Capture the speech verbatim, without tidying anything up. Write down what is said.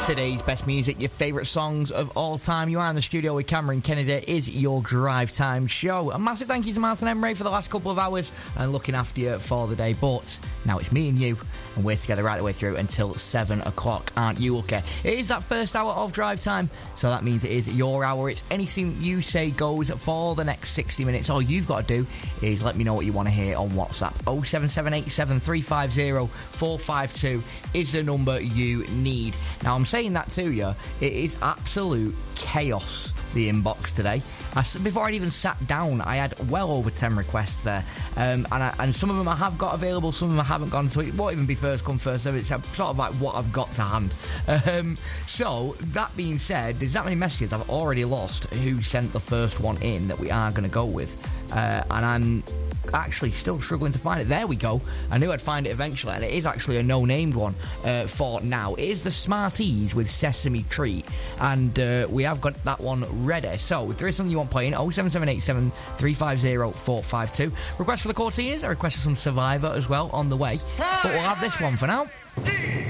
Today's best music, your favourite songs of all time. You are in the studio with Cameron Kennedy. It is your drive time show. A massive thank you to Martin Emery for the last couple of hours and looking after you for the day. But now it's me and you, and we're together right the way through until seven o'clock. Aren't you okay? It is that first hour of drive time, so that means it is your hour. It's anything you say goes for the next sixty minutes. All you've got to do is let me know what you want to hear on WhatsApp. oh seven seven eight seven three five oh four five two is the number you need. Now, I'm saying that to you, it is absolute chaos, the inbox today. I, before I'd even sat down, I had well over ten requests there, um, and, I, and some of them I have got available, some of them I haven't gone, so it won't even be first come, first served. It's sort of like what I've got to hand. Um, so, that being said, there's that many messages I've already lost who sent the first one in that we are going to go with, uh, and I'm actually still struggling to find it. There we go. I knew I'd find it eventually, and it is actually a no-named one uh, for now. It is the Smarties with Sesame Treat, and uh, we have got that one ready. So if there is something you want playing, oh seven seven eight seven three five oh four five two. Request for the Cortinas, a request for some Survivor as well on the way, but we'll have this one for now.